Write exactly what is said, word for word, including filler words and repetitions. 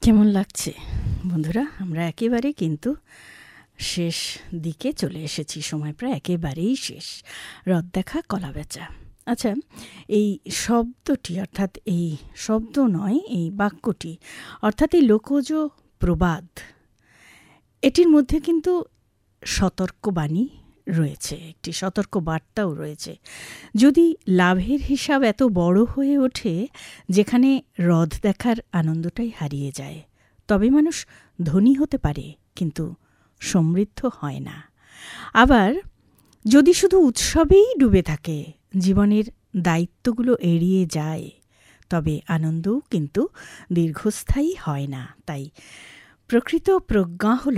কেমন লাগছে বন্ধুরা? আমরা একেবারে কিন্তু শেষ দিকে চলে এসেছি, সময় প্রায় একেবারেই শেষ। রথ দেখা কলা বেচা। আচ্ছা, এই শব্দটি অর্থাৎ এই শব্দ নয়, এই বাক্যটি অর্থাৎ এই লোকজ প্রবাদ, এটির মধ্যে কিন্তু সতর্কবাণী রয়েছে, একটি সতর্ক বার্তাও রয়েছে। যদি লাভের হিসাব এত বড় হয়ে ওঠে যেখানে রথ দেখার আনন্দটাই হারিয়ে যায়, তবে মানুষ ধনী হতে পারে কিন্তু সমৃদ্ধ হয় না। আবার যদি শুধু উৎসবেই ডুবে থাকে, জীবনের দায়িত্বগুলো এড়িয়ে যায়, তবে আনন্দও কিন্তু দীর্ঘস্থায়ী হয় না। তাই প্রকৃত প্রজ্ঞা হল